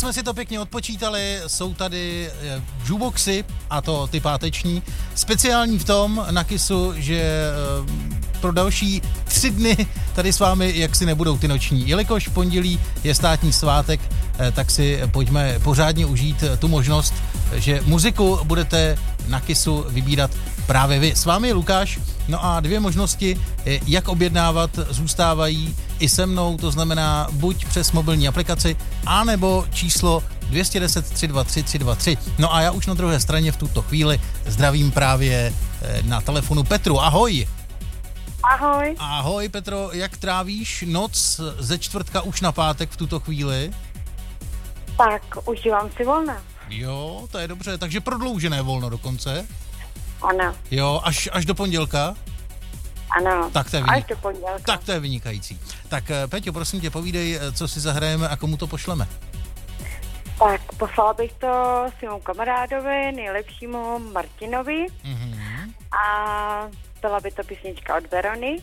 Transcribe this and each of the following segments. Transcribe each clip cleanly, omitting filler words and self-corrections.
jsme si to pěkně odpočítali, jsou tady jukeboxy, a to ty páteční, speciální v tom na Kissu, že pro další 3 dny tady s vámi jaksi nebudou ty noční. Jelikož v pondělí je státní svátek, tak si pojďme pořádně užít tu možnost, že muziku budete na Kissu vybírat právě vy. S vámi je Lukáš, no a 2 možnosti, jak objednávat, zůstávají i se mnou, to znamená buď přes mobilní aplikaci, anebo číslo 210 323 323. No a já už na druhé straně v tuto chvíli zdravím právě na telefonu Petru. Ahoj! Ahoj. Ahoj Petro, jak trávíš noc ze čtvrtka už na pátek v tuto chvíli? Tak, užívám si volna. Jo, to je dobře, takže prodloužené volno dokonce? Ano. Jo, až do pondělka? Ano, tak to je až do pondělka. Tak to je vynikající. Tak Peťo, prosím tě, povídej, co si zahrajeme a komu to pošleme. Tak, poslala bych to svému kamarádovi, nejlepšímu Martinovi. A byla by to písnička od Verony.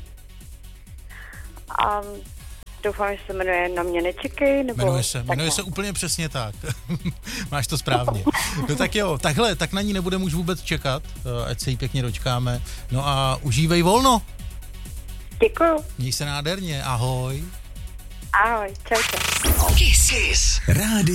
A doufám, že se jmenuje Na mě nečekej. Nebo jmenuje se úplně přesně tak. Máš to správně. No tak jo, takhle, tak na ní nebudeme už vůbec čekat, ať se jí pěkně dočkáme. No a užívej volno. Děkuju. Měj se nádherně, ahoj. Ahoj, čau. Kiss. Rádio